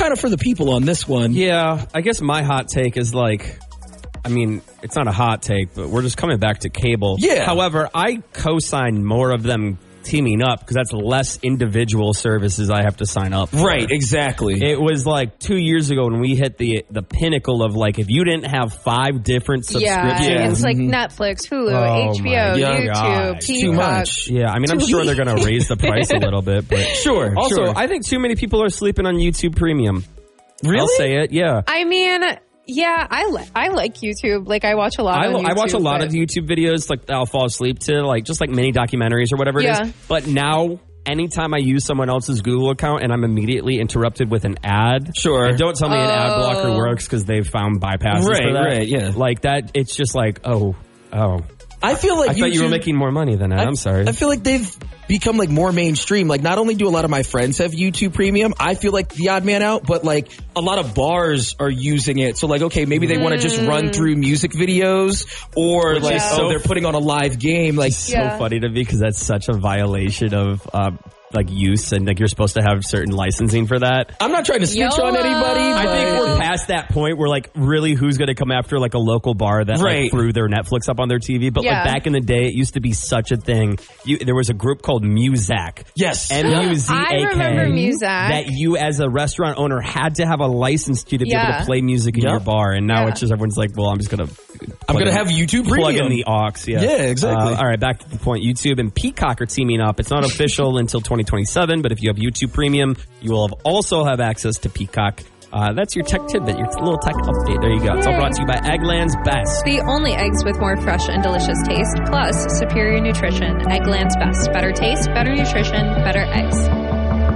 kind of for the people on this one. Yeah, I guess my hot take is like, I mean, it's not a hot take, but we're just coming back to cable. Yeah. However, I co-sign more of them teaming up because that's less individual services I have to sign up for. Right, exactly. It was like 2 years ago when we hit the pinnacle of like, if you didn't have 5 different subscriptions. Yeah, it's like Netflix, Hulu, HBO, YouTube, Too Peacock. much. Yeah, I mean, I'm sure they're going to raise the price a little bit, but Sure. also, I think too many people are sleeping on YouTube Premium. Really? I'll say it, yeah. I mean, yeah, I like YouTube. Like, I watch a lot of YouTube. I watch a lot of YouTube videos, like, I'll fall asleep to, like, just like mini documentaries or whatever it is. But now, anytime I use someone else's Google account and I'm immediately interrupted with an ad. Sure. And don't tell me an ad blocker works because they've found bypasses for that. Right, yeah. Like that, it's just like, oh. I feel like I thought you were making more money than that. I'm sorry. I feel like they've become like more mainstream. Like not only do a lot of my friends have YouTube Premium, I feel like the odd man out, but like a lot of bars are using it. So like, okay, maybe they want to just run through music videos or like, they're putting on a live game. Like so funny to me because that's such a violation of like use and like you're supposed to have certain licensing for that. I'm not trying to snitch on anybody. I think we're past that point where like really who's going to come after like a local bar that like threw their Netflix up on their TV. But like back in the day, it used to be such a thing. There was a group called Muzak. Yes. M-U-Z-A-K. I remember Muzak. That you as a restaurant owner had to have a license to be able to play music in your bar. And now it's just everyone's like, well, I'm going to have YouTube Premium. Plug in the aux. Yeah, exactly. All right, back to the point. YouTube and Peacock are teaming up. It's not official until 2027, but if you have YouTube Premium, you will also have access to Peacock. That's your tech tidbit, your little tech update. There you go. It's all brought to you by Eggland's Best. The only eggs with more fresh and delicious taste, plus superior nutrition. Eggland's Best. Better taste, better nutrition, better eggs.